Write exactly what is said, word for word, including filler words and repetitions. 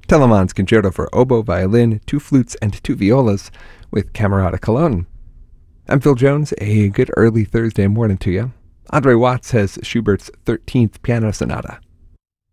Telemann's Concerto for Oboe, Violin, Two Flutes, and Two Violas with Camerata Cologne. I'm Phil Jones. A good early Thursday morning to you. Andre Watts has Schubert's thirteenth Piano Sonata.